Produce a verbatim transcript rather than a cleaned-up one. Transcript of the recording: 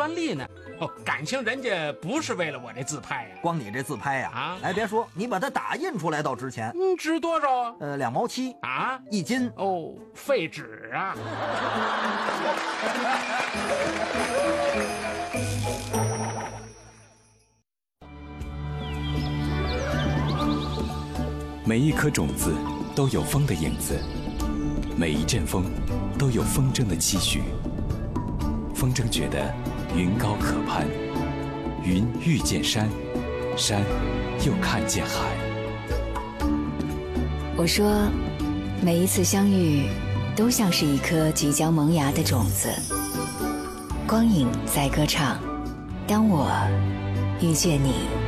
完利呢。哦，感情人家不是为了我这自拍呀、啊， 光你这自拍呀、 啊，啊， 哎，别说，你把它打印出来倒值钱。 嗯，值多少啊？ 呃，两毛七啊， 一斤。 哦，废纸啊。 每一颗种子都有风的影子，每一阵风都有风筝的期许。风筝觉得云高可攀，云遇见山，山又看见海。 我说，每一次相遇都像是一颗即将萌芽的种子。光影在歌唱，当我遇见你。